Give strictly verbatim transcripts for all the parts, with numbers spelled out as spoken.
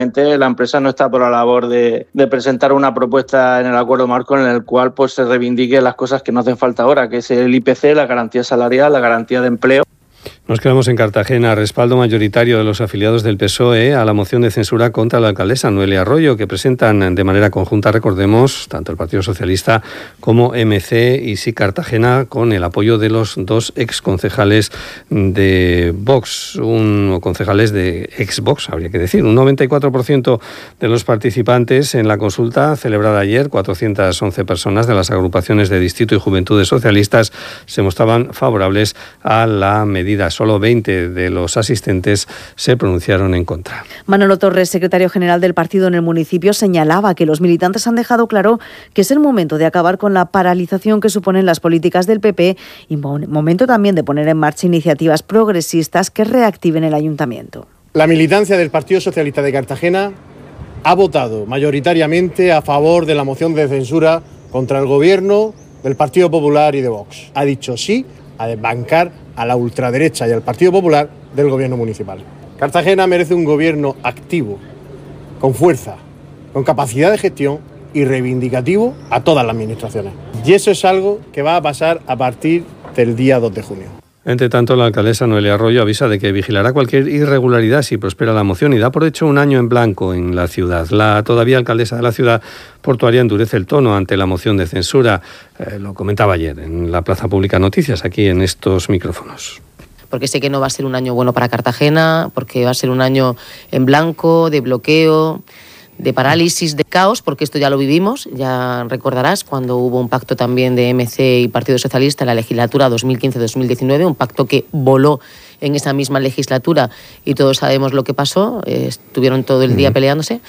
La empresa no está por la labor de, de presentar una propuesta en el acuerdo marco en el cual pues, se reivindiquen las cosas que nos hacen falta ahora, que es el I P C, la garantía salarial, la garantía de empleo. Nos quedamos en Cartagena. Respaldo mayoritario de los afiliados del P S O E a la moción de censura contra la alcaldesa Noelia Arroyo, que presentan de manera conjunta, recordemos, tanto el Partido Socialista como M C y Sí Cartagena, con el apoyo de los dos exconcejales de Vox, un, o concejales de ex-Vox, habría que decir. Un noventa y cuatro por ciento de los participantes en la consulta celebrada ayer, cuatrocientas once personas de las agrupaciones de Distrito y Juventudes Socialistas, se mostraban favorables a la medida. Solo veinte de los asistentes se pronunciaron en contra. Manolo Torres, secretario general del partido en el municipio, señalaba que los militantes han dejado claro que es el momento de acabar con la paralización que suponen las políticas del P P y momento también de poner en marcha iniciativas progresistas que reactiven el ayuntamiento. La militancia del Partido Socialista de Cartagena ha votado mayoritariamente a favor de la moción de censura contra el gobierno del Partido Popular y de Vox. Ha dicho sí a desbancar a la ultraderecha y al Partido Popular del gobierno municipal. Cartagena merece un gobierno activo, con fuerza, con capacidad de gestión y reivindicativo a todas las administraciones. Y eso es algo que va a pasar a partir del día dos de junio. Entre tanto, la alcaldesa Noelia Arroyo avisa de que vigilará cualquier irregularidad si prospera la moción y da por hecho un año en blanco en la ciudad. La todavía alcaldesa de la ciudad portuaria endurece el tono ante la moción de censura. Eh, lo comentaba ayer en la Plaza Pública Noticias, aquí en estos micrófonos. Porque sé que no va a ser un año bueno para Cartagena, porque va a ser un año en blanco, de bloqueo, de parálisis, de caos, porque esto ya lo vivimos, ya recordarás, cuando hubo un pacto también de M C y Partido Socialista en la legislatura dos mil quince dos mil diecinueve, un pacto que voló en esa misma legislatura y todos sabemos lo que pasó, eh, estuvieron todo el día peleándose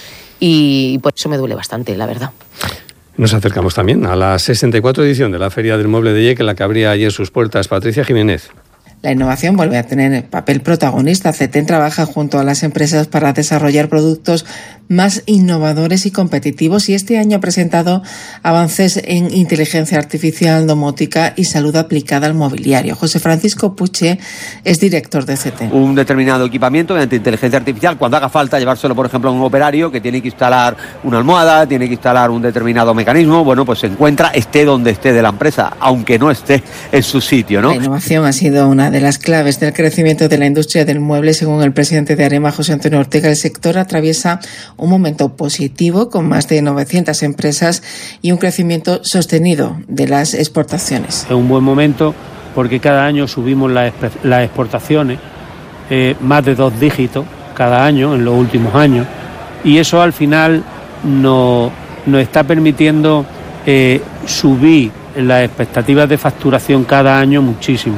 y por eso me duele bastante, la verdad. Nos acercamos también a la sesenta y cuatro edición de la Feria del Mueble de Lleque, la que abría ayer sus puertas. Patricia Jiménez. La innovación vuelve a tener papel protagonista. CETEN trabaja junto a las empresas para desarrollar productos más innovadores y competitivos y este año ha presentado avances en inteligencia artificial, domótica y salud aplicada al mobiliario. José Francisco Puche es director de CETEN. Un determinado equipamiento mediante inteligencia artificial, cuando haga falta llevárselo, por ejemplo, a un operario que tiene que instalar una almohada, tiene que instalar un determinado mecanismo, bueno, pues se encuentra, esté donde esté de la empresa, aunque no esté en su sitio, ¿no? La innovación ha sido una de las claves del crecimiento de la industria del mueble. Según el presidente de AREMA, José Antonio Ortega, el sector atraviesa un momento positivo con más de novecientas empresas y un crecimiento sostenido de las exportaciones. Es un buen momento porque cada año subimos las, las exportaciones eh, más de dos dígitos cada año en los últimos años y eso al final nos, nos está permitiendo eh, subir las expectativas de facturación cada año muchísimo.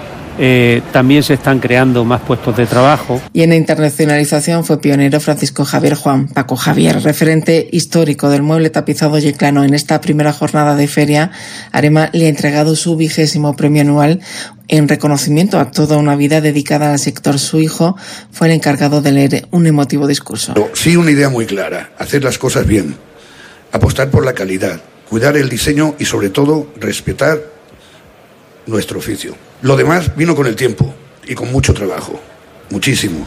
Eh, también se están creando más puestos de trabajo. Y en la internacionalización fue pionero Francisco Javier Juan Paco Javier, referente histórico del mueble tapizado yeclano. En esta primera jornada de feria, AREMA le ha entregado su vigésimo premio anual en reconocimiento a toda una vida dedicada al sector. Su hijo fue el encargado de leer un emotivo discurso. Sí, una idea muy clara, hacer las cosas bien, apostar por la calidad, cuidar el diseño y sobre todo respetar nuestro oficio. Lo demás vino con el tiempo y con mucho trabajo, muchísimo.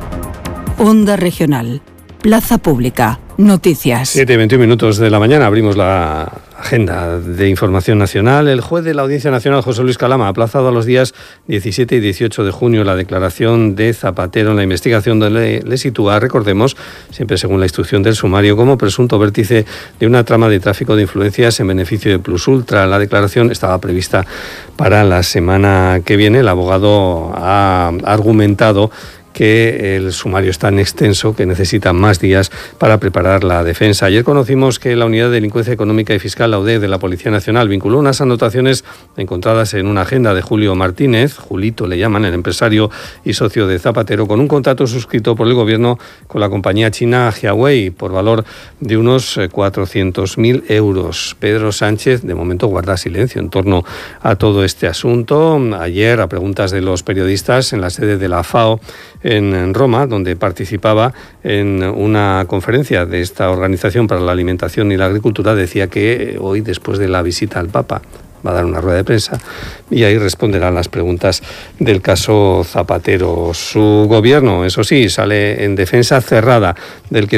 Onda Regional, Plaza Pública, Noticias. siete y veintiún minutos de la mañana abrimos la agenda de información nacional. El juez de la Audiencia Nacional, José Luis Calama, ha aplazado a los días diecisiete y dieciocho de junio la declaración de Zapatero en la investigación donde le, le sitúa, recordemos, siempre según la instrucción del sumario, como presunto vértice de una trama de tráfico de influencias en beneficio de Plus Ultra. La declaración estaba prevista para la semana que viene. El abogado ha argumentado que el sumario es tan extenso que necesita más días para preparar la defensa. Ayer conocimos que la Unidad de Delincuencia Económica y Fiscal, la U D E, de la Policía Nacional, vinculó unas anotaciones encontradas en una agenda de Julio Martínez, Julito le llaman, el empresario y socio de Zapatero, con un contrato suscrito por el Gobierno con la compañía china Huawei por valor de unos cuatrocientos mil euros. Pedro Sánchez, de momento, guarda silencio en torno a todo este asunto. Ayer, a preguntas de los periodistas en la sede de la FAO, en Roma, donde participaba en una conferencia de esta Organización para la Alimentación y la Agricultura, decía que hoy, después de la visita al Papa va a dar una rueda de prensa y ahí responderán las preguntas del caso Zapatero. Su gobierno, eso sí, sale en defensa cerrada del que